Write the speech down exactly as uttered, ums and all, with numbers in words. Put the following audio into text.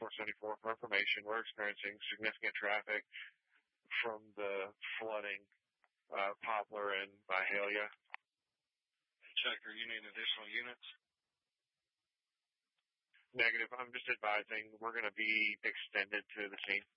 four seventy-four for information. We're experiencing significant traffic from the flooding, uh, Poplar and Byhalia. Checker, you need additional units? Negative. I'm just advising we're going to be extended to the scene.